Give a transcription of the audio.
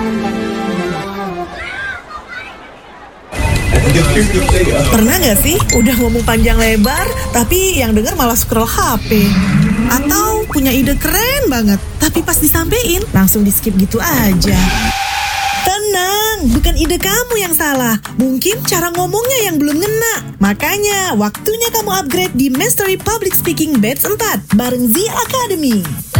Pernah gak sih udah ngomong panjang lebar tapi yang denger malah scroll HP? Atau punya ide keren banget tapi pas disampein langsung di skip gitu aja? Tenang, bukan ide kamu yang salah. Mungkin cara ngomongnya yang belum ngena. Makanya waktunya kamu upgrade di Mastery Public Speaking Batch 4 bareng Z Academy.